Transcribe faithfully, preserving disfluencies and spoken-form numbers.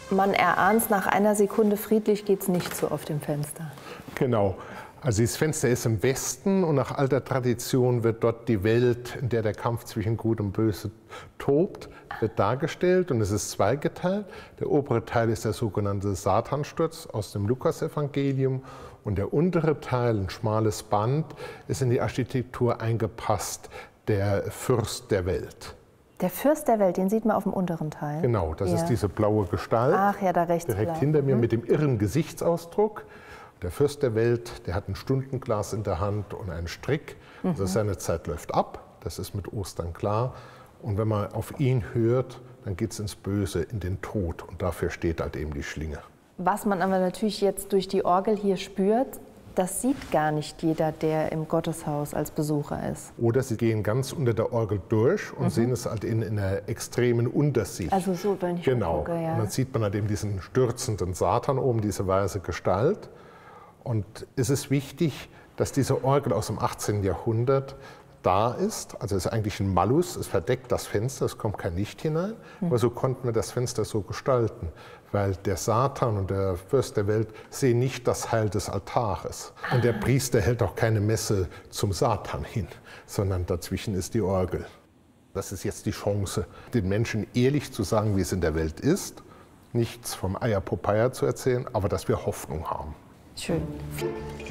Man erahnt es, nach einer Sekunde friedlich geht es nicht so auf dem Fenster. Genau. Also das Fenster ist im Westen und nach alter Tradition wird dort die Welt, in der der Kampf zwischen Gut und Böse tobt, wird dargestellt und es ist zweigeteilt. Der obere Teil ist der sogenannte Satansturz aus dem Lukasevangelium und der untere Teil, ein schmales Band, ist in die Architektur eingepasst, der Fürst der Welt. Der Fürst der Welt, den sieht man auf dem unteren Teil. Genau, das ja. ist diese blaue Gestalt. Ach ja, da rechts. Direkt blau. hinter mir mhm. mit dem irren Gesichtsausdruck. Der Fürst der Welt, der hat ein Stundenglas in der Hand und einen Strick. Mhm. Also seine Zeit läuft ab, das ist mit Ostern klar. Und wenn man auf ihn hört, dann geht es ins Böse, in den Tod. Und dafür steht halt eben die Schlinge. Was man aber natürlich jetzt durch die Orgel hier spürt, das sieht gar nicht jeder, der im Gotteshaus als Besucher ist. Oder sie gehen ganz unter der Orgel durch und mhm. sehen es halt in, in einer extremen Untersicht. Also so, wenn ich genau. gucke, ja. Und dann sieht man halt eben diesen stürzenden Satan oben, diese weiße Gestalt. Und es ist wichtig, dass diese Orgel aus dem achtzehnten Jahrhundert da ist. Also es ist eigentlich ein Malus, es verdeckt das Fenster, es kommt kein Licht hinein. Mhm. Aber so konnten wir das Fenster so gestalten, weil der Satan und der Fürst der Welt sehen nicht das Heil des Altares. Ah. Und der Priester hält auch keine Messe zum Satan hin, sondern dazwischen ist die Orgel. Das ist jetzt die Chance, den Menschen ehrlich zu sagen, wie es in der Welt ist. Nichts vom Eier Popeye zu erzählen, aber dass wir Hoffnung haben. Schön.